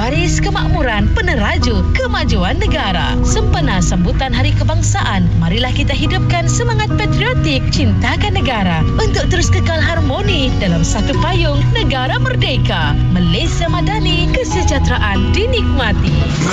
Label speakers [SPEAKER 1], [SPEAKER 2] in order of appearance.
[SPEAKER 1] Baris Kemakmuran Peneraju Kemajuan Negara. Sempena sambutan Hari Kebangsaan, marilah kita hidupkan semangat patriotik, cintakan negara untuk terus kekal harmoni dalam satu payung negara merdeka. Malaysia Madani, kesejahteraan dinikmati.